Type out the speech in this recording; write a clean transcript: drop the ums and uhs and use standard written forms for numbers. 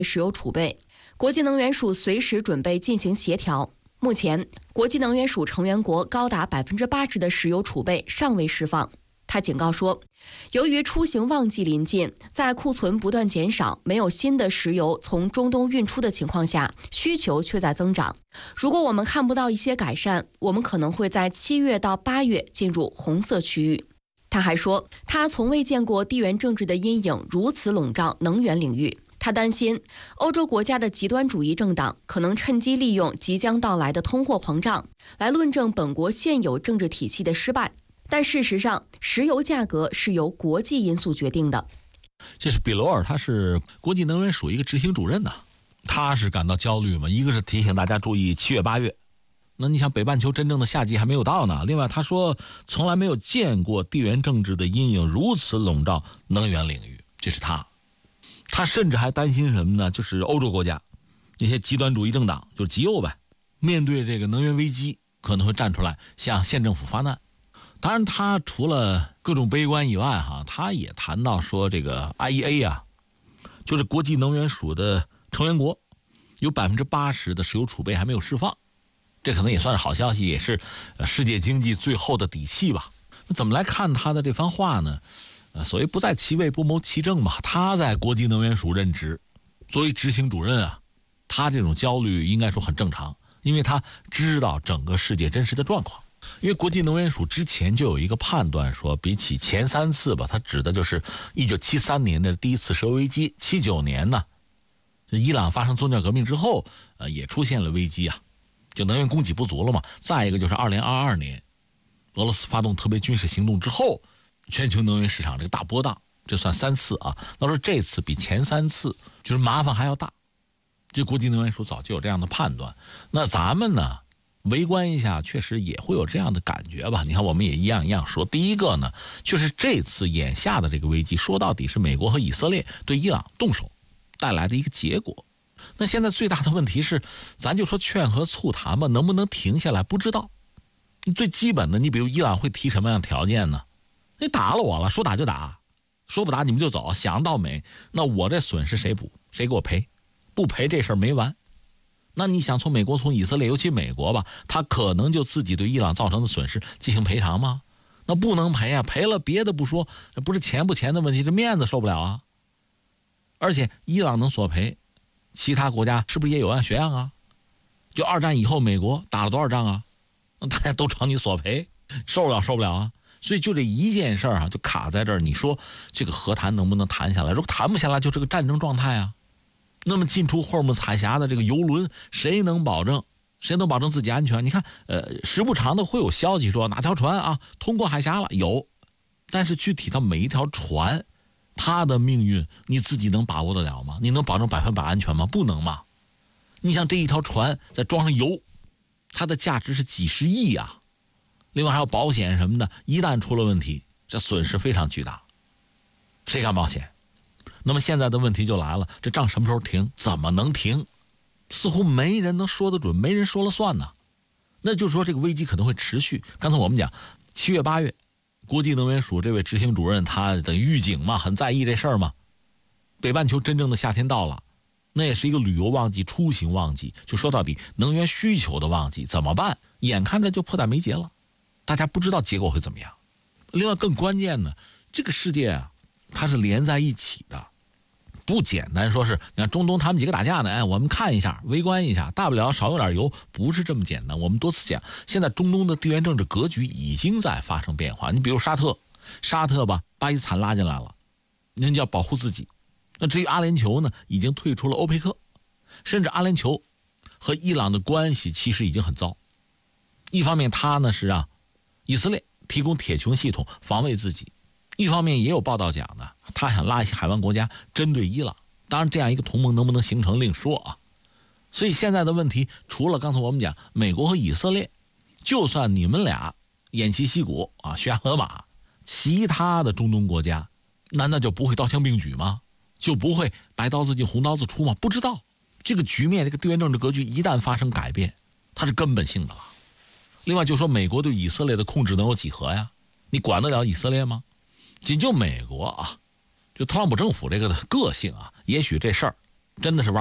石油储备，国际能源署随时准备进行协调。目前，国际能源署成员国高达80%的石油储备尚未释放。他警告说，由于出行旺季临近，在库存不断减少、没有新的石油从中东运出的情况下，需求却在增长。如果我们看不到一些改善，我们可能会在7月到8月进入红色区域。他还说，他从未见过地缘政治的阴影如此笼罩能源领域。他担心欧洲国家的极端主义政党可能趁机利用即将到来的通货膨胀来论证本国现有政治体系的失败。但事实上，石油价格是由国际因素决定的。 这是比罗尔，他是国际能源署一个执行主任他是感到焦虑嘛？一个是提醒大家注意7月8月，那你想北半球真正的夏季还没有到呢。另外他说，从来没有见过地缘政治的阴影如此笼罩能源领域，这是他甚至还担心什么呢？就是欧洲国家那些极端主义政党，就是极右呗，面对这个能源危机可能会站出来向县政府发难。当然他除了各种悲观以外他也谈到说，这个 IEA 就是国际能源署的成员国有80%的石油储备还没有释放，这可能也算是好消息，也是世界经济最后的底气吧。那怎么来看他的这番话呢？所谓不在其位不谋其政吧，他在国际能源署任职，作为执行主任他这种焦虑应该说很正常，因为他知道整个世界真实的状况。因为国际能源署之前就有一个判断说，比起前3次吧，它指的就是1973年的第一次石油危机，79年呢，伊朗发生宗教革命之后，也出现了危机就能源供给不足了嘛。再一个就是2022年，俄罗斯发动特别军事行动之后，全球能源市场这个大波荡，这算3次那说这次比前3次就是麻烦还要大，这国际能源署早就有这样的判断。那咱们呢？围观一下，确实也会有这样的感觉吧。你看，我们也一样说。第一个呢，就是这次眼下的这个危机，说到底是美国和以色列对伊朗动手带来的一个结果。那现在最大的问题是，咱就说劝和促谈吧，能不能停下来？不知道。最基本的，你比如伊朗会提什么样的条件呢？你打了我了，说打就打，说不打你们就走，想到没？那我这损失谁补？谁给我赔？不赔这事儿没完。那你想从美国从以色列，尤其美国吧，他可能就自己对伊朗造成的损失进行赔偿吗？那不能赔赔了别的不说，这不是钱不钱的问题，这面子受不了而且伊朗能索赔，其他国家是不是也有样学样就二战以后美国打了多少仗大家都找你索赔，受不了所以就这一件事就卡在这儿。你说这个和谈能不能谈下来？如果谈不下来，就这个战争状态那么进出霍尔木兹海峡的这个油轮，谁能保证自己安全？你看，时不常的会有消息说哪条船通过海峡了，有，但是具体到每一条船，它的命运你自己能把握得了吗？你能保证100%安全吗？不能嘛。你想这一条船再装上油，它的价值是几十亿另外还有保险什么的，一旦出了问题，这损失非常巨大，谁敢保险？那么现在的问题就来了，这仗什么时候停？怎么能停？似乎没人能说得准，没人说了算呢。那就是说这个危机可能会持续。刚才我们讲7月8月，国际能源署这位执行主任他的预警嘛，很在意这事儿嘛。北半球真正的夏天到了，那也是一个旅游旺季、出行旺季，就说到底能源需求的旺季，怎么办？眼看着就迫在眉睫了，大家不知道结果会怎么样。另外更关键的，这个世界它是连在一起的，不简单说是你看中东他们几个打架呢，我们看一下围观一下，大不了少用点油，不是这么简单。我们多次讲，现在中东的地缘政治格局已经在发生变化。你比如沙特吧，巴基斯坦拉进来了，人家要保护自己。那至于阿联酋呢，已经退出了欧佩克，甚至阿联酋和伊朗的关系其实已经很糟。一方面他呢是让以色列提供铁穹系统防卫自己，一方面也有报道讲呢，他想拉一些海湾国家针对伊朗。当然这样一个同盟能不能形成另说所以现在的问题，除了刚才我们讲美国和以色列，就算你们俩偃旗息鼓悬崖勒马，其他的中东国家难道就不会刀枪并举吗？就不会白刀子进红刀子出吗？不知道。这个局面，这个地缘政治格局一旦发生改变，它是根本性的了。另外就说美国对以色列的控制能有几何呀？你管得了以色列吗？仅就美国就特朗普政府这个个性也许这事儿真的是玩